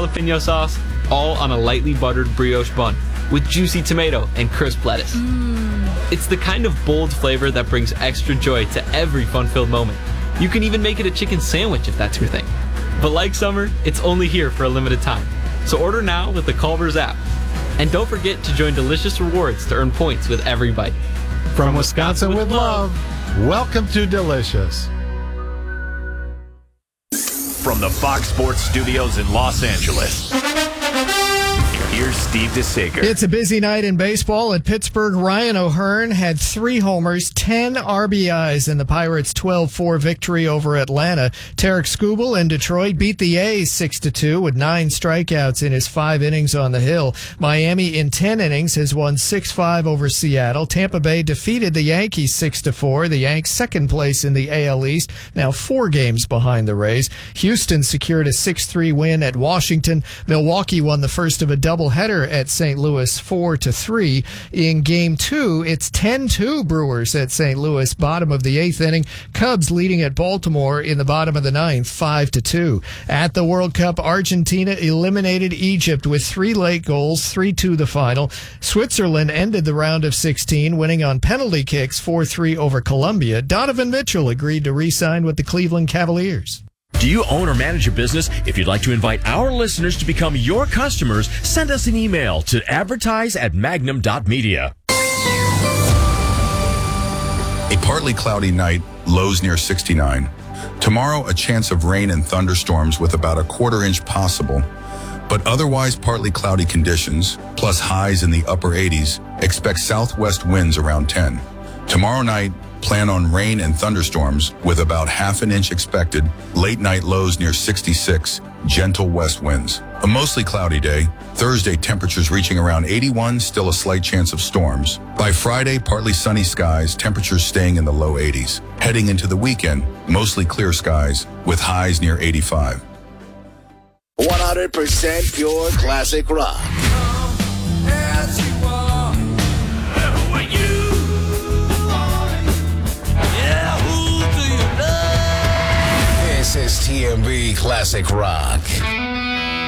jalapeno sauce, all on a lightly buttered brioche bun with juicy tomato and crisp lettuce. It's the kind of bold flavor that brings extra joy to every fun-filled moment. You can even make it a chicken sandwich if that's your thing. But like summer, it's only here for a limited time. So order now with the Culver's app. And don't forget to join Delicious Rewards to earn points with every bite. From Wisconsin with love, welcome to Delicious. From the Fox Sports Studios in Los Angeles, here's Steve DeSager. It's a busy night in baseball at Pittsburgh. Ryan O'Hearn had 3 homers, 10 RBIs in the Pirates' 12-4 victory over Atlanta. Tarek Skubal in Detroit beat the A's 6-2 with 9 strikeouts in his 5 innings on the hill. Miami in 10 innings has won 6-5 over Seattle. Tampa Bay defeated the Yankees 6-4. The Yanks second place in the AL East, now 4 games behind the Rays. Houston secured a 6-3 win at Washington. Milwaukee won the first of a doubleheader at St. Louis 4-3. In Game 2, it's 10-2 Brewers at St. Louis, bottom of the 8th inning. Cubs leading at Baltimore in the bottom of the 9th, 5-2. At the World Cup, Argentina eliminated Egypt with 3 late goals, 3-2 the final. Switzerland ended the round of 16, winning on penalty kicks 4-3 over Colombia. Donovan Mitchell agreed to re-sign with the Cleveland Cavaliers. Do you own or manage a business? If you'd like to invite our listeners to become your customers, send us an email to advertise@magnum.media. A partly cloudy night, lows near 69. Tomorrow, a chance of rain and thunderstorms with about a 1/4 inch possible. But otherwise partly cloudy conditions, plus highs in the upper 80s. Expect southwest winds around 10. Tomorrow night, plan on rain and thunderstorms with about 1/2 inch expected. Late night lows near 66. Gentle west winds. A mostly cloudy day. Thursday, temperatures reaching around 81, still a slight chance of storms. By Friday, partly sunny skies, temperatures staying in the low 80s. Heading into the weekend, mostly clear skies with highs near 85. 100% pure classic rock. This is TMB Classic Rock.